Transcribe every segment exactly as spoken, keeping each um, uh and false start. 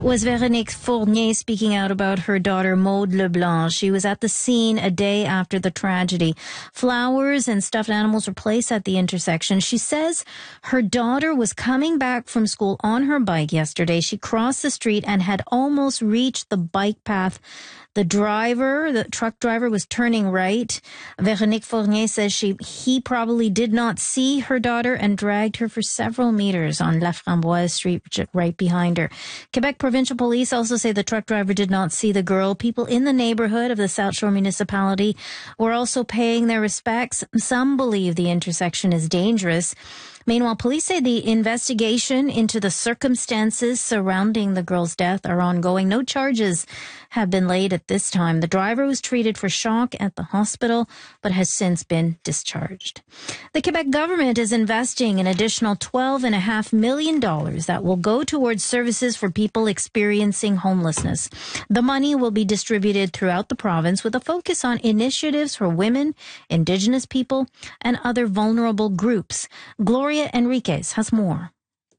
Was Véronique Fournier speaking out about her daughter Maude Leblanc. She was at the scene a day after the tragedy. Flowers and stuffed animals were placed at the intersection. She says her daughter was coming back from school on her bike yesterday. She crossed the street and had almost reached the bike path. The driver, the truck driver, was turning right. Véronique Fournier says she he probably did not see her daughter and dragged her for several meters on La Framboise Street, right behind her. Quebec Provincial Police also say the truck driver did not see the girl. People in the neighborhood of the South Shore municipality were also paying their respects. Some believe the intersection is dangerous. Meanwhile, police say the investigation into the circumstances surrounding the girl's death are ongoing. No charges have been laid at this time. The driver was treated for shock at the hospital, but has since been discharged. The Quebec government is investing an additional twelve point five million dollars that will go towards services for people experiencing homelessness. The money will be distributed throughout the province with a focus on initiatives for women, Indigenous people, and other vulnerable groups. Gloria Enriquez has more.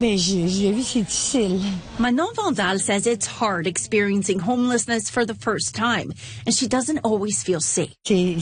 Manon Vandal says it's hard experiencing homelessness for the first time, and she doesn't always feel safe. She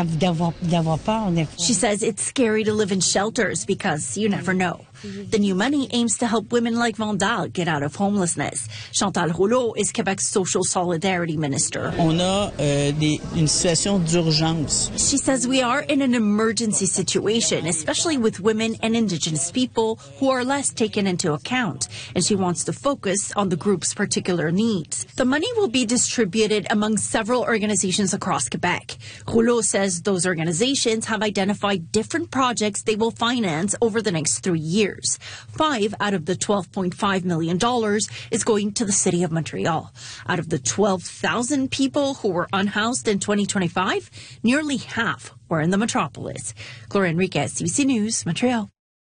says it's scary to live in shelters because you never know. The new money aims to help women like Vandal get out of homelessness. Chantal Rouleau is Quebec's Social Solidarity Minister. On a euh, des, une situation d'urgence. She says we are in an emergency situation, especially with women and Indigenous people who are less taken into account, and she wants to focus on the group's particular needs. The money will be distributed among several organizations across Quebec. Rouleau says those organizations have identified different projects they will finance over the next three years. Five out of the twelve point five million dollars is going to the city of Montreal. Out of the twelve thousand people who were unhoused in twenty twenty-five, nearly half were in the metropolis. Gloria Enriquez, C B C News, Montreal.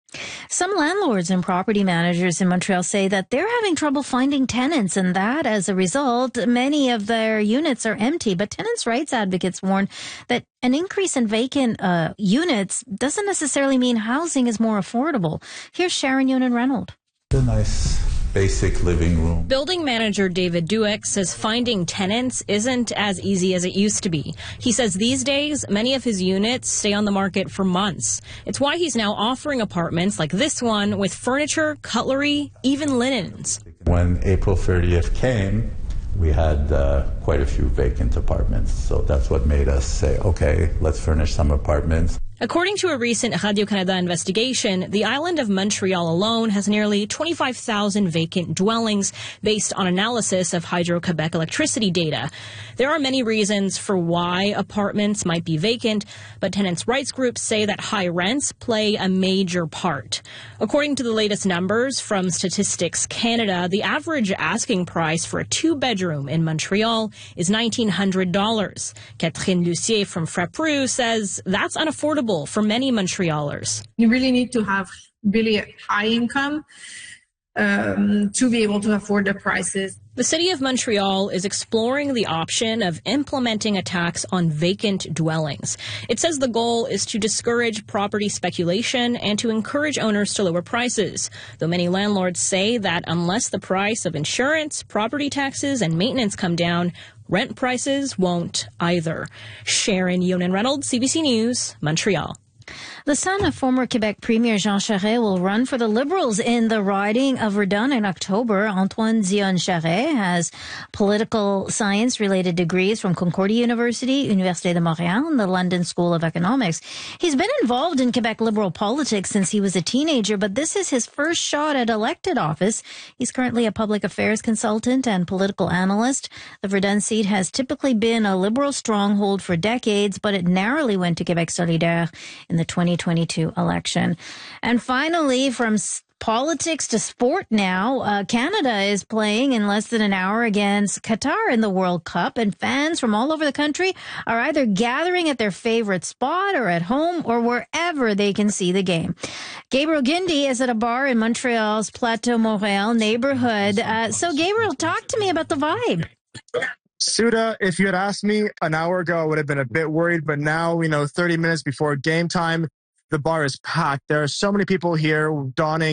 Some landlords and property managers in Montreal say that they're having trouble finding tenants, and that as a result, many of their units are empty. But tenants' rights advocates warn that an increase in vacant uh, units doesn't necessarily mean housing is more affordable. Here's Sharon Yonan-Reynolds. A nice basic living room. Building manager David Dueck says finding tenants isn't as easy as it used to be. He says these days, many of his units stay on the market for months. It's why he's now offering apartments like this one with furniture, cutlery, even linens. When April thirtieth came, we had uh, quite a few vacant apartments. So that's what made us say, okay, let's furnish some apartments. According to a recent Radio-Canada investigation, the island of Montreal alone has nearly twenty-five thousand vacant dwellings based on analysis of Hydro-Quebec electricity data. There are many reasons for why apartments might be vacant, but tenants' rights groups say that high rents play a major part. According to the latest numbers from Statistics Canada, the average asking price for a two-bedroom in Montreal is nineteen hundred dollars. Catherine Lucier from Frappru says that's unaffordable for many Montrealers. You really need to have really high income um, to be able to afford the prices. The City of Montreal is exploring the option of implementing a tax on vacant dwellings. It says the goal is to discourage property speculation and to encourage owners to lower prices, though many landlords say that unless the price of insurance, property taxes, and maintenance come down, rent prices won't either. Sharon Yonan-Reynolds, C B C News, Montreal. The son of former Quebec Premier Jean Charest will run for the Liberals in the riding of Verdun in October. Antoine Dion Charest has political science-related degrees from Concordia University, Université de Montréal, and the London School of Economics. He's been involved in Quebec Liberal politics since he was a teenager, but this is his first shot at elected office. He's currently a public affairs consultant and political analyst. The Verdun seat has typically been a Liberal stronghold for decades, but it narrowly went to Québec solidaire in the twenty twenty-two election. And finally, from politics to sport now, uh, Canada is playing in less than an hour against Qatar in the World Cup, and fans from all over the country are either gathering at their favorite spot or at home or wherever they can see the game. Gabriel Gindi is at a bar in Montreal's Plateau Montréal neighborhood. Uh, so, Gabriel, talk to me about the vibe. Suda, if you had asked me an hour ago, I would have been a bit worried. But now, you know, thirty minutes before game time, the bar is packed. There are so many people here donning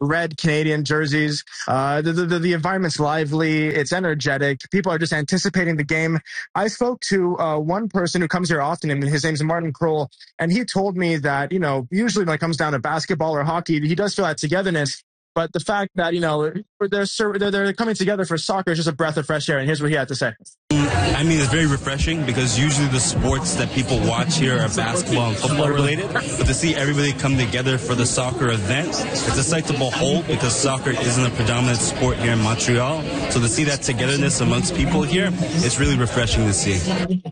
red Canadian jerseys. Uh, the, the, the environment's lively. It's energetic. People are just anticipating the game. I spoke to uh, one person who comes here often, and his name's Martin Kroll, and he told me that, you know, usually when it comes down to basketball or hockey, he does feel that togetherness. But the fact that, you know, they're, they're, they're coming together for soccer is just a breath of fresh air. And here's what he had to say. I mean, it's very refreshing because usually the sports that people watch here are basketball and football related. But to see everybody come together for the soccer event, it's a sight to behold because soccer isn't a predominant sport here in Montreal. So to see that togetherness amongst people here, it's really refreshing to see.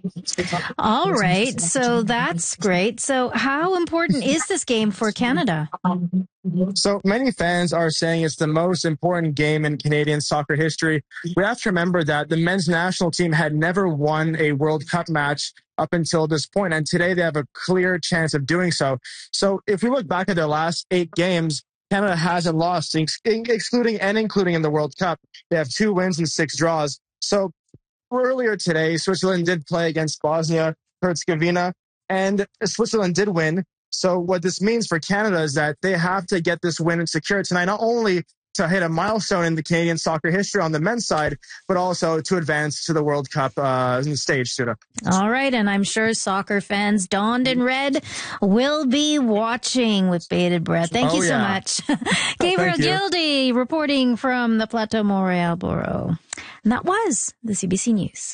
All right. So that's great. So how important is this game for Canada? So many fans are saying it's the most important game in Canadian soccer history. We have to remember that the men's national team had never won a World Cup match up until this point, and today they have a clear chance of doing so. So if we look back at their last eight games, Canada hasn't lost, excluding and including in the World Cup. They have two wins and six draws. So earlier today, Switzerland did play against Bosnia-Herzegovina, and Switzerland did win. So what this means for Canada is that they have to get this win and secure it tonight, not only to hit a milestone in the Canadian soccer history on the men's side, but also to advance to the World Cup uh, stage, Suda. All right, and I'm sure soccer fans donned in red will be watching with bated breath. Thank oh, you so yeah. much. Gabriel Gildy reporting from the Plateau Montreal Bureau. And that was the C B C News.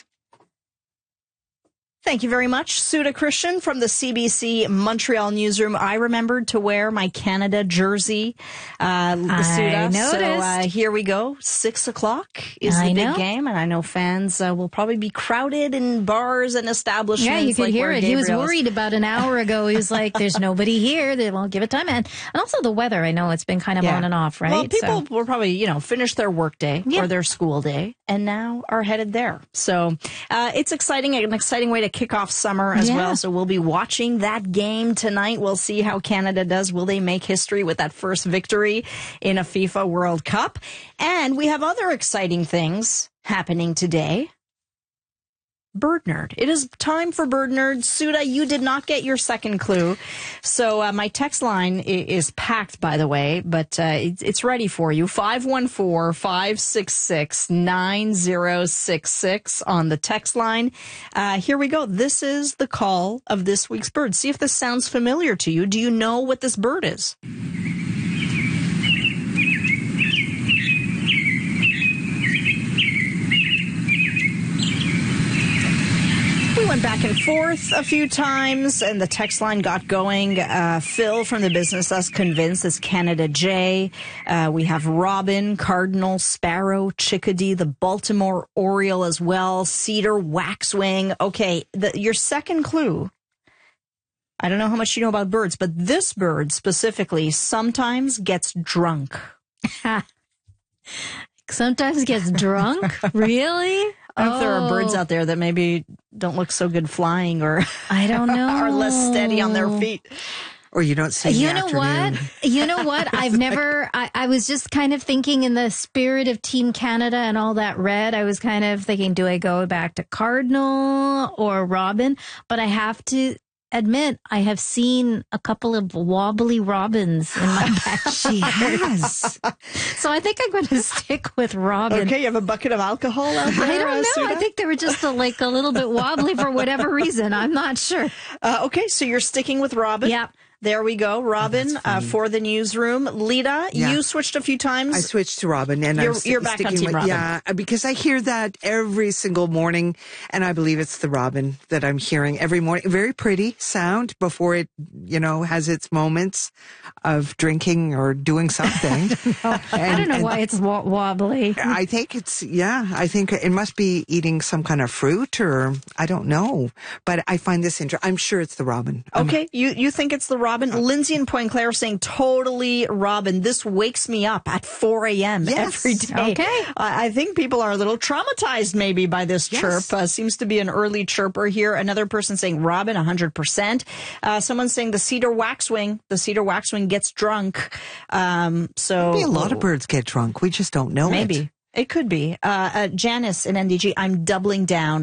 Thank you very much, Suda Christian from the C B C Montreal newsroom. I remembered to wear my Canada jersey, uh, the Suda. So uh, here we go. Six o'clock is I the big know. game, and I know fans uh, will probably be crowded in bars and establishments. Yeah, you could like hear it. Gabriel's. He was worried about an hour ago. He was like, "There's nobody here. They won't give it time." And and also the weather. I know it's been kind of yeah. on and off, right? Well, people so. will probably you know finish their work day yeah. or their school day, and now are headed there. So uh, it's exciting. An exciting way to kick off summer as yeah. well. So we'll be watching that game tonight. We'll see how Canada does. Will they make history with that first victory in a FIFA World Cup? And we have other exciting things happening today. Bird Nerd. It is time for Bird Nerd. Suda, you did not get your second clue. So uh, my text line is packed, by the way, but uh, it's ready for you. five one four, five six six, nine zero six six on the text line. Uh, here we go. This is the call of this week's bird. See if this sounds familiar to you. Do you know what this bird is? We went back and forth a few times, and the text line got going. Uh, Phil from the Business Desk convinced it's Canada Jay. Uh, we have Robin, Cardinal, Sparrow, Chickadee, the Baltimore Oriole as well, Cedar, Waxwing. Okay, the, your second clue. I don't know how much you know about birds, but this bird specifically sometimes gets drunk. Sometimes gets drunk? Really? I don't know if there are birds out there that maybe don't look so good flying or I don't know. are less steady on their feet. Or you don't see You in the know afternoon. what? You know what? I've never, I, I was just kind of thinking in the spirit of Team Canada and all that red, I was kind of thinking, do I go back to Cardinal or Robin? But I have to admit, I have seen a couple of wobbly robins in my backyard. Yes. So I think I'm going to stick with Robin. Okay, you have a bucket of alcohol out there? I don't know. Uh, Suda? I think they were just a, like a little bit wobbly for whatever reason. I'm not sure. Uh, okay, so you're sticking with Robin. Yeah. There we go, Robin, oh, uh, for the newsroom. Lita, yeah. you switched a few times. I switched to Robin, and you're, I'm you're back on Team with, Robin. Yeah, because I hear that every single morning, and I believe it's the Robin that I'm hearing every morning. Very pretty sound before it, you know, has its moments of drinking or doing something. no, and, I don't know and, why it's wo- wobbly. I think it's yeah. I think it must be eating some kind of fruit, or I don't know. But I find this interesting. I'm sure it's the Robin. Okay, I'm, you you think it's the Robin? Uh, Lindsay and Point Claire saying totally Robin. This wakes me up at four a.m. yes. every day. Okay. Uh, I think people are a little traumatized maybe by this yes. chirp. Uh, seems to be an early chirper here. Another person saying Robin, one hundred percent. Uh, someone saying the cedar waxwing. The cedar waxwing gets drunk. Um, so maybe a lot of birds get drunk. We just don't know maybe. it. Maybe. It could be. Uh, uh, Janice in N D G, I'm doubling down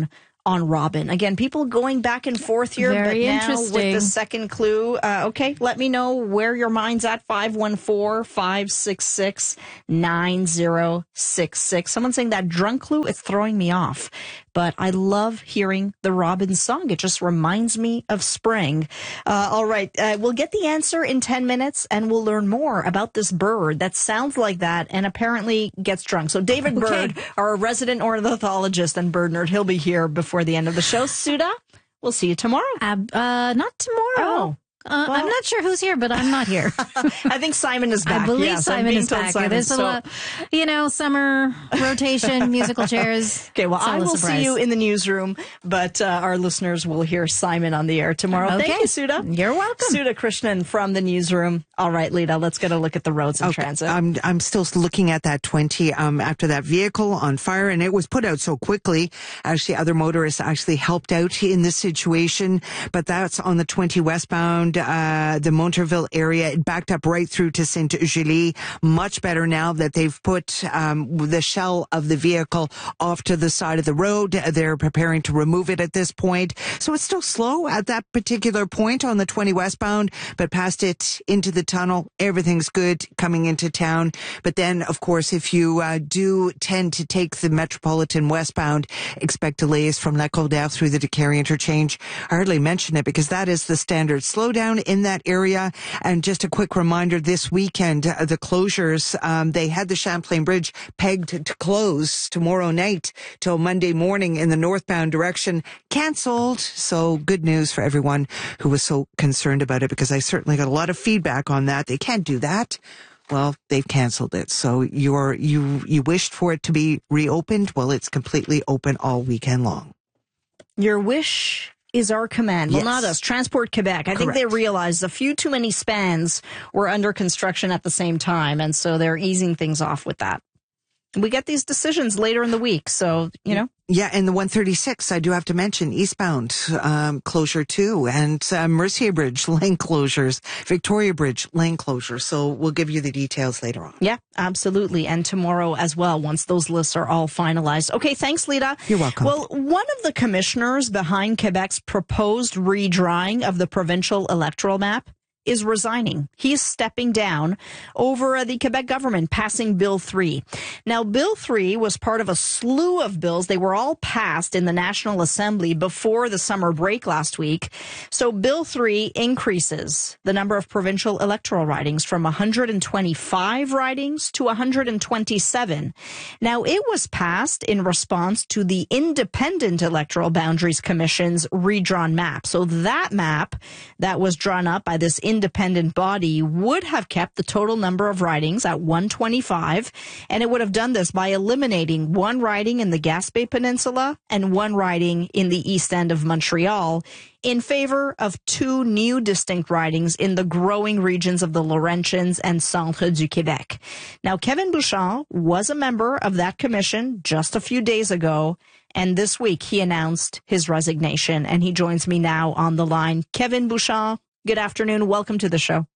on Robin. Again, people going back and forth here. Very but now interesting. with the second clue, uh, okay, let me know where your mind's at. five one four, five six six, nine zero six six. Someone's saying that drunk clue, it's throwing me off. But I love hearing the Robin song. It just reminds me of spring. Uh, all right, uh, we'll get the answer in ten minutes, and we'll learn more about this bird that sounds like that and apparently gets drunk. So David Okay. Bird, our resident ornithologist and bird nerd, he'll be here before the end of the show. Suda, we'll see you tomorrow. Ab- uh, not tomorrow. Oh. Uh, Well- I'm not sure who's here, but I'm not here. I think Simon is back. I believe Yes, I'm Simon being is told back. Simon. There's a So- lot, you know, summer rotation, musical chairs. Okay, well, It's all I a will see surprise. you in the newsroom, but uh, our listeners will hear Simon on the air tomorrow. Okay. Thank you, Suda. You're welcome. Suda Krishnan from the newsroom. All right, Lita, let's get a look at the roads and transit. I'm I'm still looking at that twenty um, after that vehicle on fire, and it was put out so quickly. Actually, other motorists actually helped out in this situation, but that's on the twenty westbound, uh, the Monterville area. It backed up right through to Saint Julie. Much better now that they've put um, the shell of the vehicle off to the side of the road. They're preparing to remove it at this point, so it's still slow at that particular point on the twenty westbound, but past it into the tunnel, everything's good coming into town. But then, of course, if you uh, do tend to take the Metropolitan westbound, expect delays from La Cordère through the Décarie interchange. I hardly mention it because that is the standard slowdown in that area. And just a quick reminder, this weekend, uh, the closures, um, they had the Champlain Bridge pegged to close tomorrow night till Monday morning in the northbound direction, canceled. So good news for everyone who was so concerned about it, because I certainly got a lot of feedback on that. They can't do that. Well, they've canceled it. So you're, you, you wished for it to be reopened. Well, it's completely open all weekend long. Your wish is our command. Well, Yes. not us. Transport Quebec. I think they Correct. realized a few too many spans were under construction at the same time, and so they're easing things off with that. We get these decisions later in the week, so, you know. Yeah, and the one thirty-six, I do have to mention, eastbound um, closure too, and uh, Mercier Bridge lane closures, Victoria Bridge lane closure. So we'll give you the details later on. Yeah, absolutely. And tomorrow as well, once those lists are all finalized. Okay, thanks, Lita. You're welcome. Well, one of the commissioners behind Quebec's proposed redrawing of the provincial electoral map is resigning. He is stepping down over uh, the Quebec government passing Bill three. Now, Bill three was part of a slew of bills. They were all passed in the National Assembly before the summer break last week. So Bill three increases the number of provincial electoral ridings from one hundred twenty-five ridings to one hundred twenty-seven. Now, it was passed in response to the Independent Electoral Boundaries Commission's redrawn map. So that map that was drawn up by this independent body would have kept the total number of ridings at one hundred twenty-five, and it would have done this by eliminating one riding in the Gaspé Peninsula and one riding in the east end of Montreal in favor of two new distinct ridings in the growing regions of the Laurentians and Centre du Québec. Now, Kevin Bouchard was a member of that commission just a few days ago, and this week he announced his resignation, and he joins me now on the line. Kevin Bouchard, good afternoon. Welcome to the show.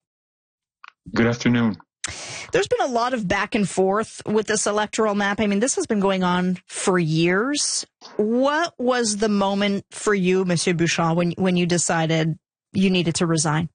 Good afternoon. There's been a lot of back and forth with this electoral map. I mean, this has been going on for years. What was the moment for you, Monsieur Bouchard, when when you decided you needed to resign?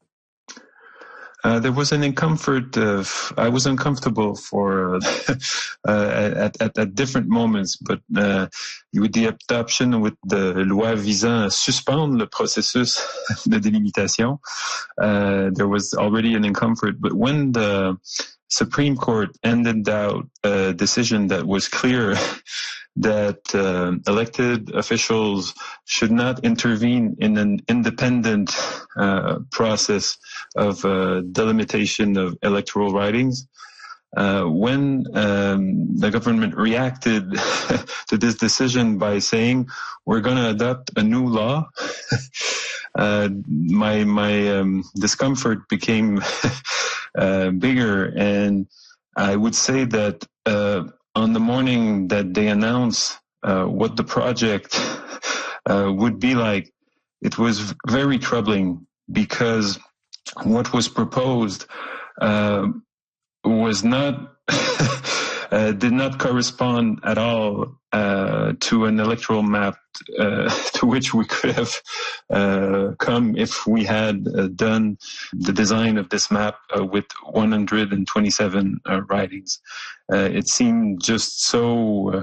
Uh, there was an uncomfort of, I was uncomfortable for, uh, at, at, at different moments, but, uh, with the adoption with the loi visant à suspendre le processus de délimitation, uh, there was already an uncomfort. But when the Supreme Court ended out a decision that was clear that uh, elected officials should not intervene in an independent uh, process of uh, delimitation of electoral ridings. Uh, when um, the government reacted to this decision by saying, we're going to adopt a new law, uh, my my um, discomfort became uh, bigger. And I would say that uh, on the morning that they announced uh, what the project uh, would be like, it was very troubling, because what was proposed uh, was not uh, did not correspond at all uh, to an electoral map uh, to which we could have uh, come if we had uh, done the design of this map uh, with one hundred twenty-seven uh, ridings. Uh, it seemed just so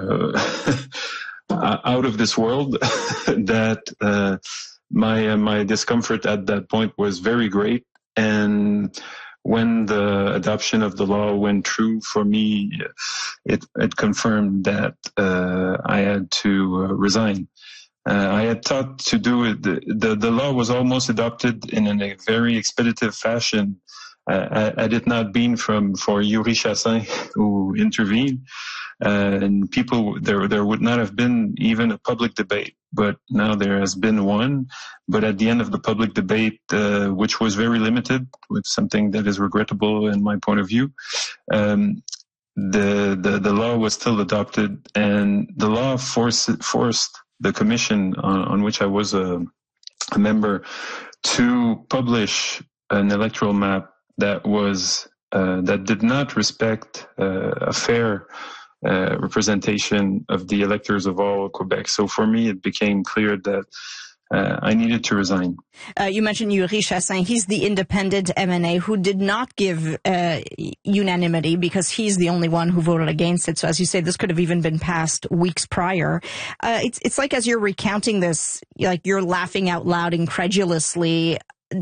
uh, out of this world that uh, my uh, my discomfort at that point was very great. And when the adoption of the law went through, for me, it, it confirmed that uh, I had to uh, resign. Uh, I had thought to do it. The, the, the law was almost adopted in a very expeditive fashion. Uh, had it not been from for Yuri Chassin who intervened, uh, and people there there would not have been even a public debate. But now there has been one. But at the end of the public debate, uh, which was very limited, with something that is regrettable in my point of view, um, the, the the law was still adopted, and the law forced forced the commission on, on which I was a, a member to publish an electoral map that was uh, that did not respect uh, a fair uh, representation of the electors of all Quebec. So for me, it became clear that uh, I needed to resign. Uh, you mentioned Yuri Chassin. He's the independent M N A who did not give uh, unanimity because he's the only one who voted against it. So as you say, this could have even been passed weeks prior. Uh, it's it's like as you're recounting this, like you're laughing out loud incredulously.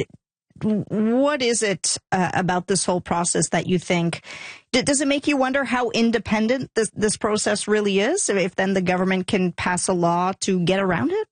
What is it uh, about this whole process that you think, does it make you wonder how independent this, this process really is, if then the government can pass a law to get around it?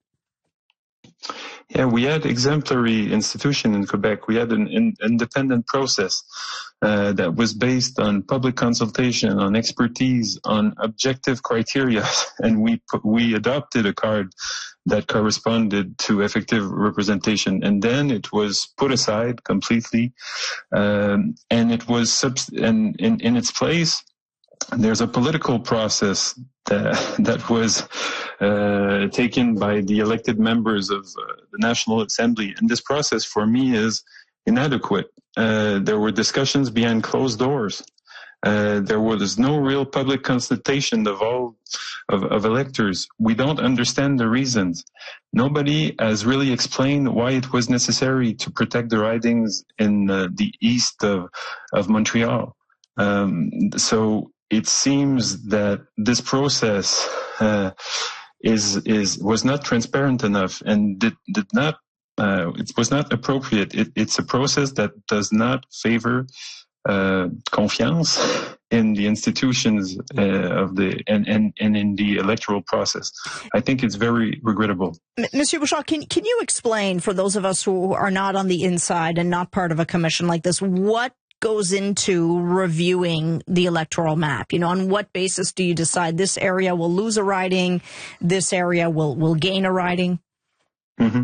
Yeah, we had exemplary institution in Quebec. We had an in, independent process uh, that was based on public consultation, on expertise, on objective criteria, and we we adopted a card that corresponded to effective representation. And then it was put aside completely, um, and it was subs- and in, in its place, there's a political process that, that was uh, taken by the elected members of uh, the National Assembly. And this process, for me, is inadequate. Uh, there were discussions behind closed doors. Uh, there was no real public consultation of all of, of electors. We don't understand the reasons. Nobody has really explained why it was necessary to protect the ridings in uh, the east of, of Montreal. Um, so it seems that this process uh, is is was not transparent enough and did did not uh, it was not appropriate. It, it's a process that does not favor uh, confiance in the institutions uh, of the and, and and in the electoral process. I think it's very regrettable. M- Monsieur Bouchard, can can you explain for those of us who are not on the inside and not part of a commission like this, what goes into reviewing the electoral map? You know, on what basis do you decide this area will lose a riding, this area will, will gain a riding? Mm-hmm.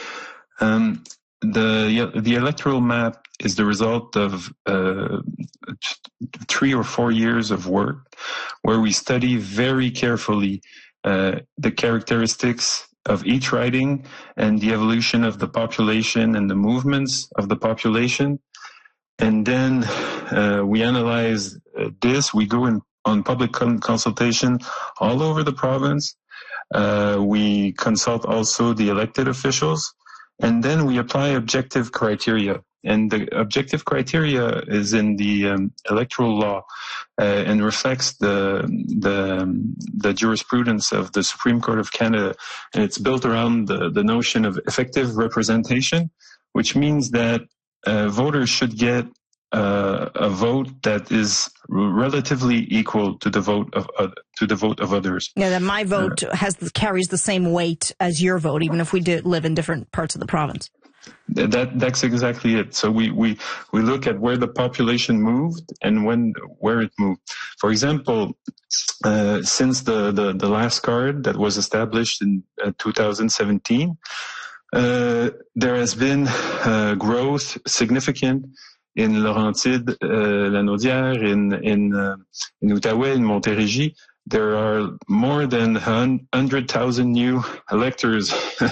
Um, the the electoral map is the result of uh, three or four years of work where we study very carefully uh, the characteristics of each riding and the evolution of the population and the movements of the population. And then uh, we analyze uh, this. We go in on public con- consultation all over the province. Uh, we consult also the elected officials. And then we apply objective criteria. And the objective criteria is in the um, electoral law uh, and reflects the, the the jurisprudence of the Supreme Court of Canada. And it's built around the, the notion of effective representation, which means that Uh, voters should get uh, a vote that is relatively equal to the vote of uh, to the vote of others. Yeah, that my vote uh, has carries the same weight as your vote, even if we do live in different parts of the province. That that's exactly it. So we we we look at where the population moved and when where it moved. For example, uh, since the, the the last card that was established in uh, two thousand seventeen. Uh, there has been uh, growth significant in Laurentides, uh, Lanaudière, in in, uh, in Outaouais, in Montérégie, there are more than one hundred thousand new electors uh,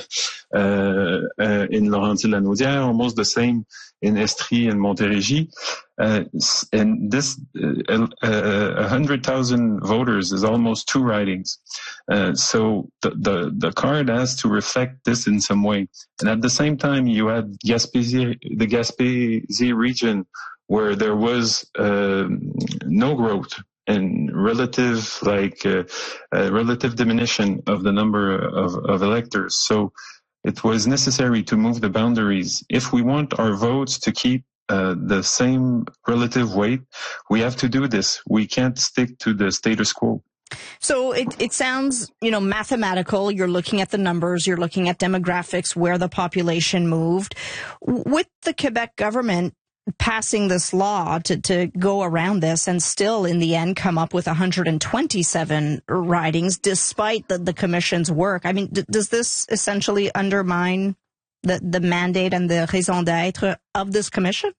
uh, in Laurentides-Lanaudière, almost the same in Estrie and Montérégie. Uh, and this uh, uh, one hundred thousand voters is almost two ridings. Uh, so the, the, the card has to reflect this in some way. And at the same time, you had Gaspésie, the Gaspésie region, where there was uh, no growth and relative, like uh, uh, relative diminution of the number of, of electors. So it was necessary to move the boundaries. If we want our votes to keep uh, the same relative weight, we have to do this. We can't stick to the status quo. So it, it sounds, you know, mathematical. You're looking at the numbers, you're looking at demographics, where the population moved. With the Quebec government passing this law to, to go around this and still in the end come up with one hundred twenty-seven ridings despite the, the commission's work. I mean, d- does this essentially undermine the, the mandate and the raison d'être of this commission?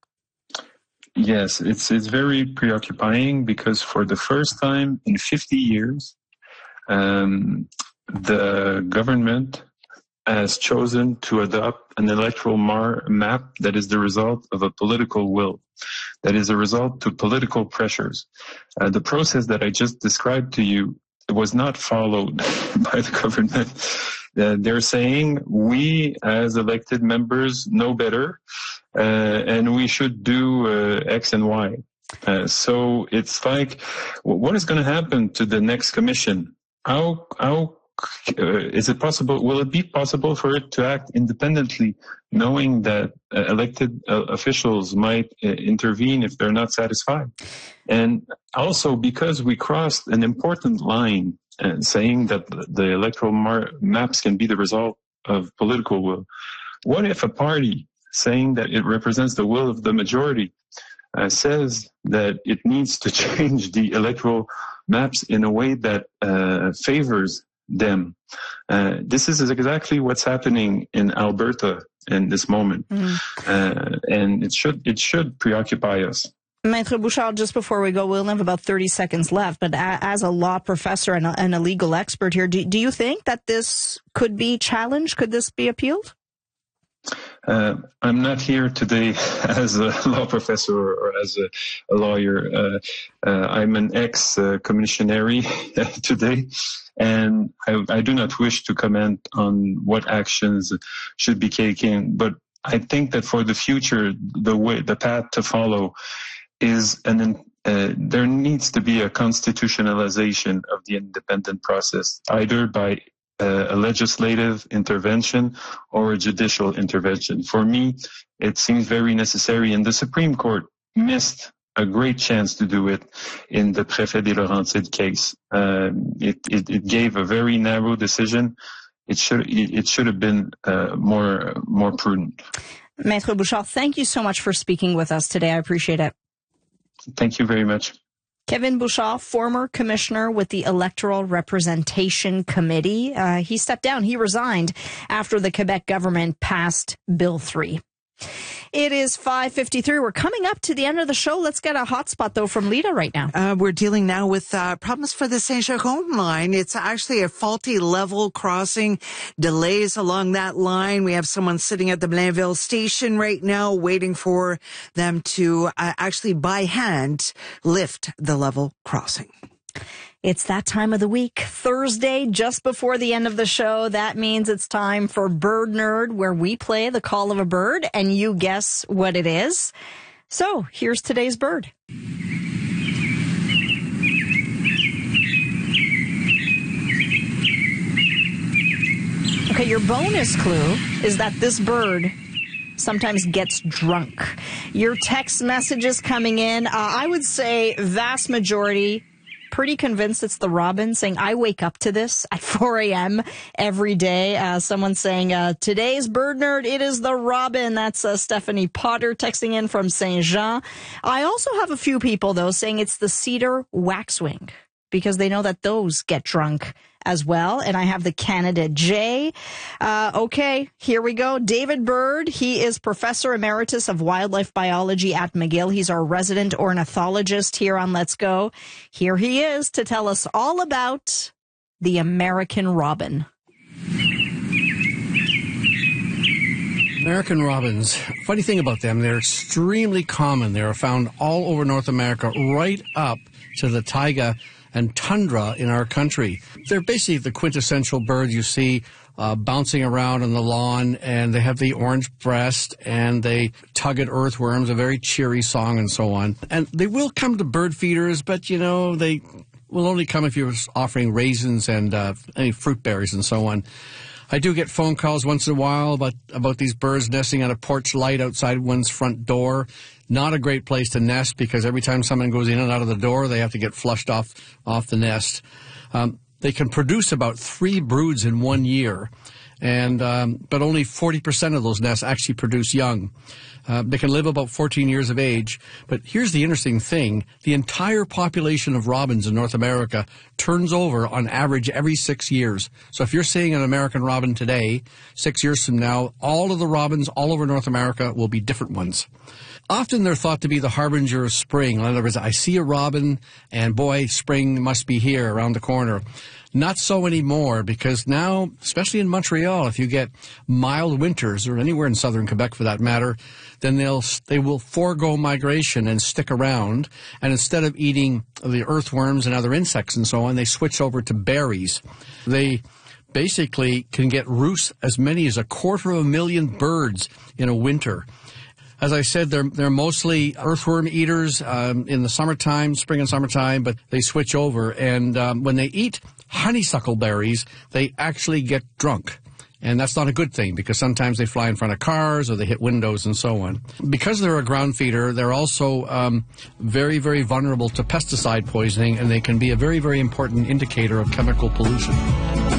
Yes, it's it's very preoccupying because for the first time in fifty years, um, the government has chosen to adopt an electoral mar- map that is the result of a political will, that is a result to political pressures. Uh, the process that I just described to you was not followed by the government. Uh, they're saying we as elected members know better, uh, and we should do uh, X and Y. Uh, so it's like, what is going to happen to the next commission? How, how Uh, is it possible, will it be possible for it to act independently, knowing that uh, elected uh, officials might uh, intervene if they're not satisfied? And also because we crossed an important line uh, saying that the electoral mar- maps can be the result of political will. What if a party saying that it represents the will of the majority uh, says that it needs to change the electoral maps in a way that uh, favors them? Uh, this is exactly what's happening in Alberta in this moment, mm. uh, and it should it should preoccupy us. Maître Bouchard, just before we go, we'll have about thirty seconds left, but as a law professor and a, and a legal expert here, do, do you think that this could be challenged? Could this be appealed? Uh, I'm not here today as a law professor or as a, a lawyer. Uh, uh, I'm an ex-commissionary uh, today, and I, I do not wish to comment on what actions should be taken. But I think that for the future, the way, the path to follow is an uh, there needs to be a constitutionalization of the independent process, either by Uh, a legislative intervention or a judicial intervention. For me, it seems very necessary, and the Supreme Court missed a great chance to do it in the Préfet des Laurentides case. Uh, it, it, it gave a very narrow decision. It should it, it should have been uh, more more prudent. Maître Bouchard, thank you so much for speaking with us today. I appreciate it. Thank you very much. Kevin Bouchard, former commissioner with the Electoral Representation Committee. Uh, he stepped down. He resigned after the Quebec government passed Bill three. It is five fifty-three. We're coming up to the end of the show. Let's get a hotspot, though, from Lita right now. Uh, we're dealing now with uh, problems for the Saint-Jérôme line. It's actually a faulty level crossing, delays along that line. We have someone sitting at the Blainville station right now waiting for them to uh, actually by hand lift the level crossing. It's that time of the week, Thursday, just before the end of the show. That means it's time for Bird Nerd, where we play the call of a bird and you guess what it is. So here's today's bird. Okay, your bonus clue is that this bird sometimes gets drunk. Your text messages coming in, uh, I would say vast majority, pretty convinced it's the robin, saying, I wake up to this at four a.m. every day. Uh, someone saying, uh, today's bird nerd, it is the robin. That's uh, Stephanie Potter texting in from Saint Jean. I also have a few people, though, saying it's the cedar waxwing. because they know that those get drunk as well. And I have the candidate J. Uh, okay, here we go. David Bird. He is Professor Emeritus of Wildlife Biology at McGill. He's our resident ornithologist here on Let's Go. Here he is to tell us all about the American robin. American robins, funny thing about them, they're extremely common. They are found all over North America, right up to the taiga and tundra in our country. They're basically the quintessential bird you see uh, bouncing around on the lawn, and they have the orange breast, and they tug at earthworms, a very cheery song and so on. And they will come to bird feeders, but, you know, they will only come if you're offering raisins and uh, any fruit berries and so on. I do get phone calls once in a while about, about these birds nesting on a porch light outside one's front door. Not a great place to nest because every time someone goes in and out of the door, they have to get flushed off, off the nest. Um, they can produce about three broods in one year, and um, but only forty percent of those nests actually produce young. Uh, they can live about fourteen years of age. But here's the interesting thing. The entire population of robins in North America turns over on average every six years. So if you're seeing an American robin today, six years from now, all of the robins all over North America will be different ones. Often they're thought to be the harbinger of spring. In other words, I see a robin, and boy, spring must be here around the corner. Not so anymore, because now, especially in Montreal, if you get mild winters, or anywhere in southern Quebec for that matter, then they'll they will forego migration and stick around. And instead of eating the earthworms and other insects and so on, they switch over to berries. They basically can get roost as many as a quarter of a million birds in a winter. As I said, they're they're mostly earthworm eaters um, in the summertime, spring and summertime, but they switch over. And um, when they eat honeysuckle berries, they actually get drunk. And that's not a good thing because sometimes they fly in front of cars or they hit windows and so on. Because they're a ground feeder, they're also um, very, very vulnerable to pesticide poisoning, and they can be a very, very important indicator of chemical pollution.